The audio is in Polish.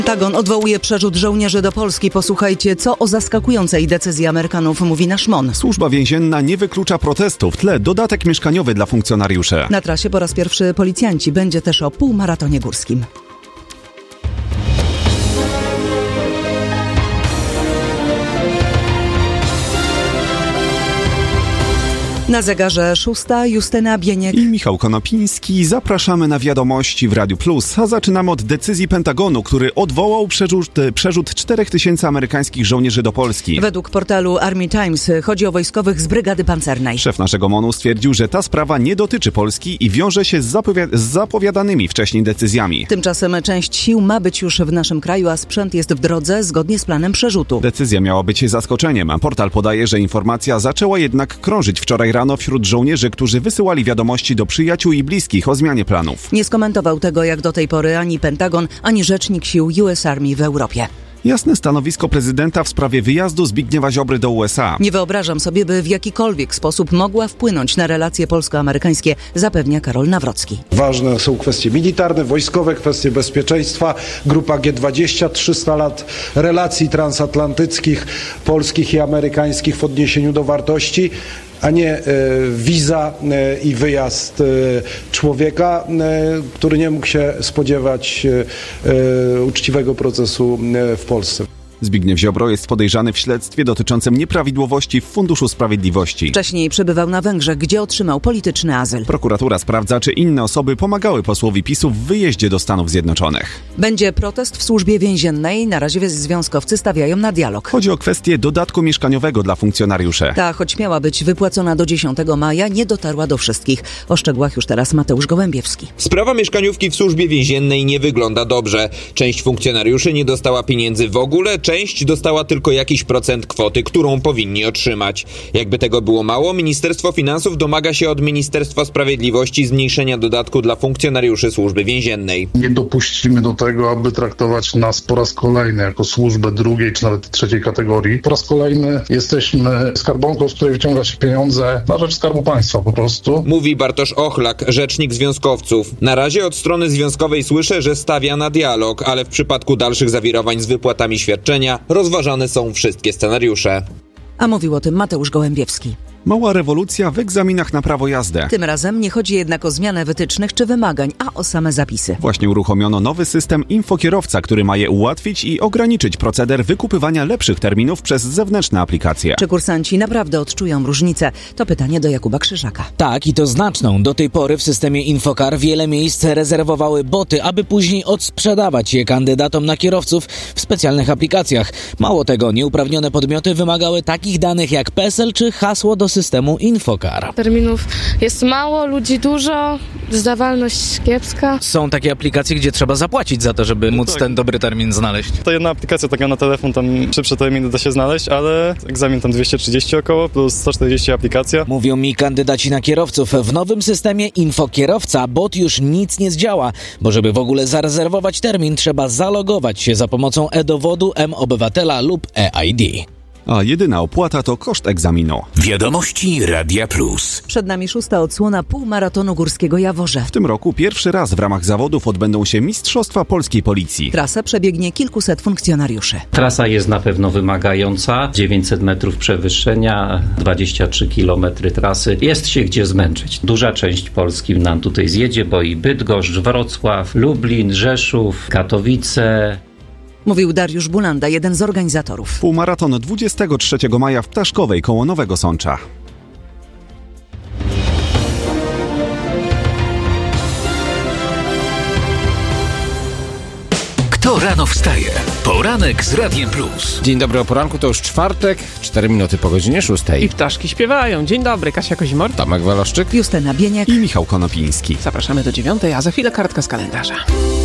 Pentagon odwołuje przerzut żołnierzy do Polski. Posłuchajcie, co o zaskakującej decyzji Amerykanów mówi nasz MON. Służba więzienna nie wyklucza protestu. W tle dodatek mieszkaniowy dla funkcjonariuszy. Na trasie po raz pierwszy policjanci. Będzie też o półmaratonie górskim. Na zegarze 6, Justyna Bieniek i Michał Konopiński. Zapraszamy na wiadomości w Radiu Plus, a zaczynamy od decyzji Pentagonu, który odwołał przerzut 4000 amerykańskich żołnierzy do Polski. Według portalu Army Times chodzi o wojskowych z brygady pancernej. Szef naszego MON-u stwierdził, że ta sprawa nie dotyczy Polski i wiąże się z zapowiadanymi wcześniej decyzjami. Tymczasem część sił ma być już w naszym kraju, a sprzęt jest w drodze zgodnie z planem przerzutu. Decyzja miała być zaskoczeniem. Portal podaje, że informacja zaczęła jednak krążyć wczoraj rano wśród żołnierzy, którzy wysyłali wiadomości do przyjaciół i bliskich o zmianie planów. Nie skomentował tego jak do tej pory ani Pentagon, ani rzecznik sił US Army w Europie. Jasne stanowisko prezydenta w sprawie wyjazdu Zbigniewa Ziobry do USA. Nie wyobrażam sobie, by w jakikolwiek sposób mogła wpłynąć na relacje polsko-amerykańskie, zapewnia Karol Nawrocki. Ważne są kwestie militarne, wojskowe, kwestie bezpieczeństwa. Grupa G20, 300 lat relacji transatlantyckich, polskich i amerykańskich w odniesieniu do wartości, a nie wiza i wyjazd człowieka, który nie mógł się spodziewać uczciwego procesu w Polsce. Zbigniew Ziobro jest podejrzany w śledztwie dotyczącym nieprawidłowości w Funduszu Sprawiedliwości. Wcześniej przebywał na Węgrzech, gdzie otrzymał polityczny azyl. Prokuratura sprawdza, czy inne osoby pomagały posłowi PiS-u w wyjeździe do Stanów Zjednoczonych. Będzie protest w służbie więziennej. Na razie związkowcy stawiają na dialog. Chodzi o kwestię dodatku mieszkaniowego dla funkcjonariuszy. Ta, choć miała być wypłacona do 10 maja, nie dotarła do wszystkich. O szczegółach już teraz Mateusz Gołębiewski. Sprawa mieszkaniówki w służbie więziennej nie wygląda dobrze. Część funkcjonariuszy nie dostała pieniędzy w ogóle, część dostała tylko jakiś procent kwoty, którą powinni otrzymać. Jakby tego było mało, Ministerstwo Finansów domaga się od Ministerstwa Sprawiedliwości zmniejszenia dodatku dla funkcjonariuszy służby więziennej. Nie dopuścimy do tego, aby traktować nas po raz kolejny jako służbę drugiej czy nawet trzeciej kategorii. Po raz kolejny jesteśmy skarbonką, z której wyciąga się pieniądze na rzecz Skarbu Państwa po prostu. Mówi Bartosz Ochlak, rzecznik związkowców. Na razie od strony związkowej słyszę, że stawia na dialog, ale w przypadku dalszych zawirowań z wypłatami świadczenia rozważane są wszystkie scenariusze. A mówił o tym Mateusz Gołębiewski. Mała rewolucja w egzaminach na prawo jazdy. Tym razem nie chodzi jednak o zmianę wytycznych czy wymagań, a o same zapisy. Właśnie uruchomiono nowy system infokierowca, który ma je ułatwić i ograniczyć proceder wykupywania lepszych terminów przez zewnętrzne aplikacje. Czy kursanci naprawdę odczują różnicę? To pytanie do Jakuba Krzyżaka. Tak, i to znaczną. Do tej pory w systemie Infokar wiele miejsc rezerwowały boty, aby później odsprzedawać je kandydatom na kierowców w specjalnych aplikacjach. Mało tego, nieuprawnione podmioty wymagały takich danych jak PESEL czy hasło do systemu Infokar. Terminów jest mało, ludzi dużo, zdawalność kiepska. Są takie aplikacje, gdzie trzeba zapłacić za to, żeby móc ten dobry termin znaleźć. To jedna aplikacja taka na telefon, tam szybsze terminy da się znaleźć, ale egzamin tam 230 około, plus 140 aplikacja. Mówią mi kandydaci na kierowców. W nowym systemie Infokierowca bot już nic nie zdziała, bo żeby w ogóle zarezerwować termin, trzeba zalogować się za pomocą e-dowodu, M-Obywatela lub e-ID. A jedyna opłata to koszt egzaminu. Wiadomości Radia Plus. Przed nami 6. odsłona półmaratonu górskiego Jaworze. W tym roku pierwszy raz w ramach zawodów odbędą się Mistrzostwa Polskiej Policji. Trasę przebiegnie kilkuset funkcjonariuszy. Trasa jest na pewno wymagająca. 900 metrów przewyższenia, 23 km trasy. Jest się gdzie zmęczyć. Duża część Polski nam tutaj zjedzie, bo i Bydgoszcz, Wrocław, Lublin, Rzeszów, Katowice. Mówił Dariusz Bulanda, jeden z organizatorów. Półmaraton 23 maja w Ptaszkowej koło Nowego Sącza. Kto rano wstaje? Poranek z Radiem Plus. Dzień dobry, o poranku to już czwartek, 4 minuty po godzinie 6. I ptaszki śpiewają. Dzień dobry, Kasia Kozimor, Tomek Waloszczyk, Justyna Bieniek i Michał Konopiński. Zapraszamy do 9, a za chwilę kartka z kalendarza.